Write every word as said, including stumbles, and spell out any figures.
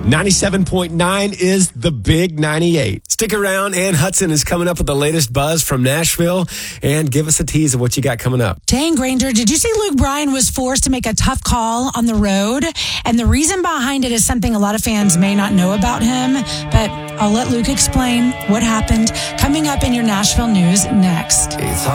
ninety-seven point nine is the big ninety-eight. Stick around. Ann Hudson is coming up with the latest buzz from Nashville. And give us a tease of what you got coming up. Dang, Granger, did you see Luke Bryan was forced to make a tough call on the road? And the reason behind it is something a lot of fans may not know about him. But I'll let Luke explain what happened. Coming up in your Nashville news next.